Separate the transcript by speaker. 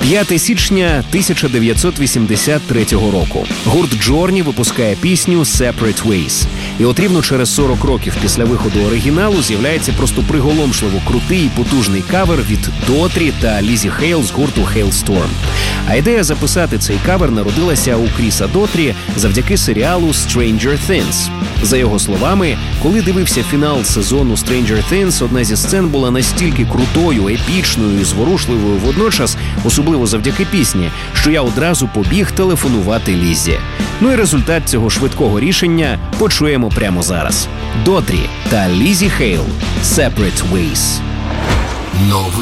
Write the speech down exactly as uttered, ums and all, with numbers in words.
Speaker 1: п'яте січня тисяча дев'ятсот вісімдесят третього року. Гурт Джорні випускає пісню «Separate Ways». І от рівно через сорок років після виходу оригіналу з'являється просто приголомшливо крутий і потужний кавер від Дотрі та Лізі Хейл з гурту Hailstorm. А ідея записати цей кавер народилася у Кріса Дотрі завдяки серіалу Stranger Things. За його словами, коли дивився фінал сезону Stranger Things, одна зі сцен була настільки крутою, епічною і зворушливою водночас, особливо завдяки пісні, що я одразу побіг телефонувати Лізі. Ну і результат цього швидкого рішення почуємо прямо зараз. Дотрі та Лізі Хейл «Separate Ways».
Speaker 2: Новий